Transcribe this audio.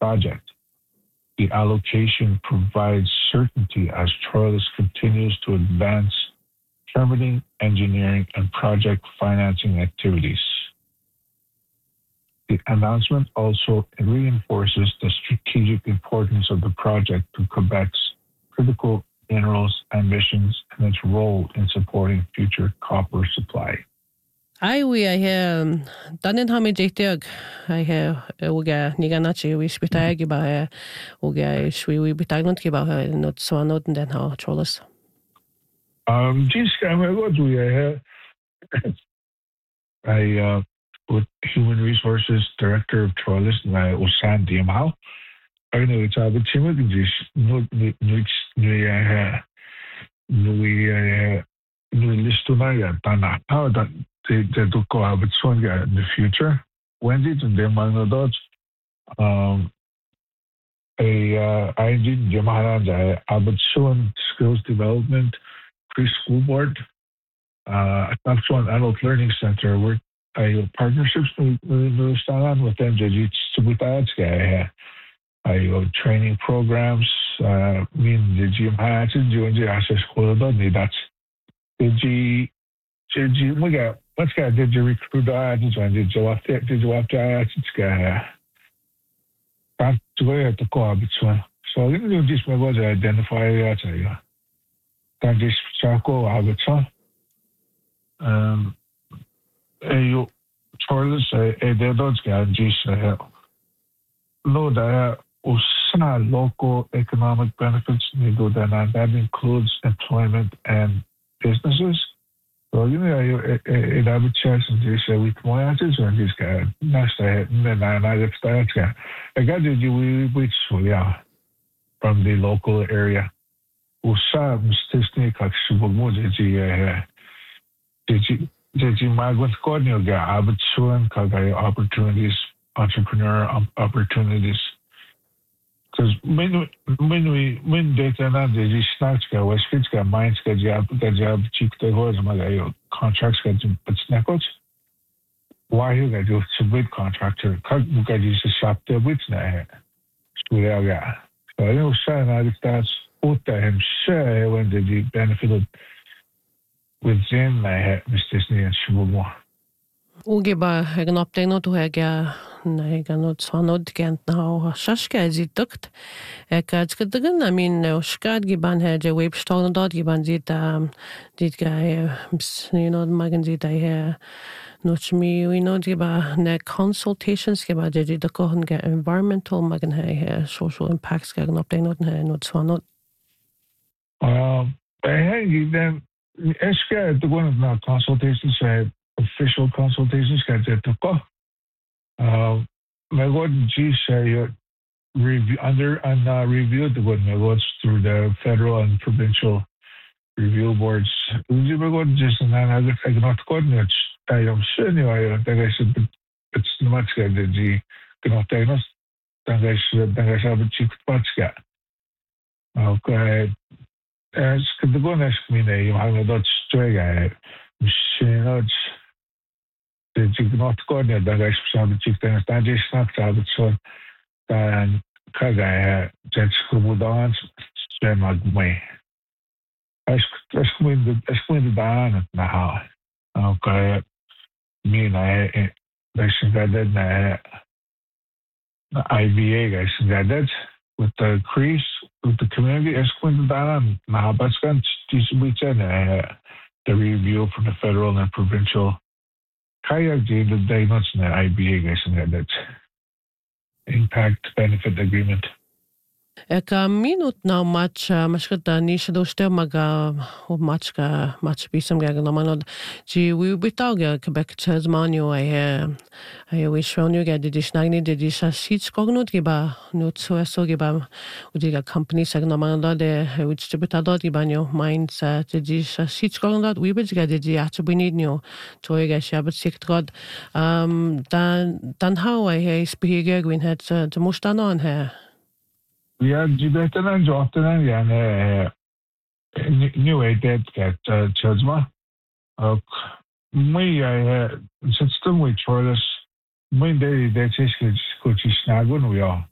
project. The allocation provides certainty as Troilus continues to advance permitting, engineering, and project financing activities. The announcement also reinforces the strategic importance of the project to Quebec's critical minerals ambitions and its role in supporting future copper supply. I danin ha mi jetiag uga niganachi we spitagi ba uga shwi bitagnot ki ba not swanot den ha Troilus. I with Human Resources Director of Troilus na usan di mau. I know it's a bit timid just nui listuna ya tana how that they do go out in the future. When did they manage that? I did Jamahara Abbotswan Skills Development Preschool Board, Abbotswan Adult Learning Center, where I partnerships with them. I training programs. Mean the gym has doing the access school. That's the what's got did you recruit agents and did you have to agents that's where to go Abbotswan. So let me just was identify that can just circle Abbotswan. You Troilus they don't get just no that local economic benefits and that includes employment and businesses. So it have a chance to do so with my answers and this guy. Next and then I get started. I got you which from the local area. Usam statistic did you migrant coordinator Abbotswan opportunities, entrepreneur opportunities. Because when data na the snacks ka was kids ka minds ka job cheap the horse mga contracts ka but snackles. Why you got to submit contractor kag mo ka sa shop the with na school ga. So you say na that's what him say when the benefited within my Mr. Disney and Shibumo. Ugi ba egen optegno to hega na ega not swanod gent na shashka zitukt ekad gedagan I mean skad giban hege webstone dot giban zit dit guy magen zit I not me we know giba ne consultations giba je the kohn ge environmental magen he social impacts gegen optegno not swanod I hang them eska the one of now consultations official consultations got to go. My God, say review under and reviewed the one my Lord's through the federal and provincial review boards. My God, just and then I cannot coordinate. I am sure I think I said it's not much good that you cannot take us. Then I have a cheap patchka. Okay. As the one ask me, you have not straight. The not coordinate that I saw the chief things that just snapped out so and Kaga just school dance spend my way. I explained the down now. Okay. Me and I that IBA guys got that with the crease with the community explained the down now but this weekend the review from the federal and provincial Kayak did the diagnosis in the IBA guys and that impact benefit agreement. Eka minut na match mashkata nisha doste maga match bisam ga namanod ji we bitaga Quebec Tasmania I wish on you get the disnagni the disha sheets cognut giba not so giba udiga company sag namanod de which to bitadot gibanyo minds the disha sheets cognut we bit ga the atbini new to ga shabat siktgod dan how I speak gwin het the mustana on here. Ja, die beter en jobten en ja, new idea that Chazma. Me, system with Troilus, my daily that is coach snagun we are.